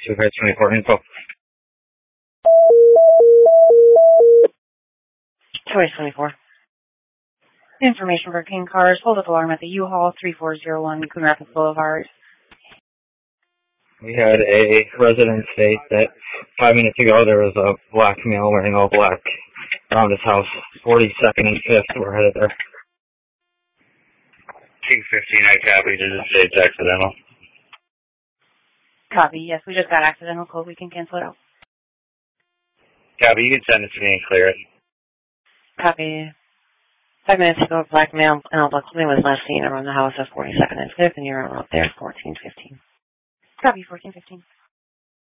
2-24 info. Choice 24. Information for King Cars. Hold up alarm at the U-Haul 3401 Coon Rapids Boulevard. We had a resident state that 5 minutes ago there was a black male wearing all black around his house. 42nd and 5th, we're headed there. 215, I copied. Did it say it's accidental? Copy. Yes, we just got accidental code. We can cancel it out. Copy. You can send it to me and clear it. Copy. 5 minutes ago, a black male and all black clothing was last seen around the house of 42nd and 5th, and you're out there 1415. Copy, 1415.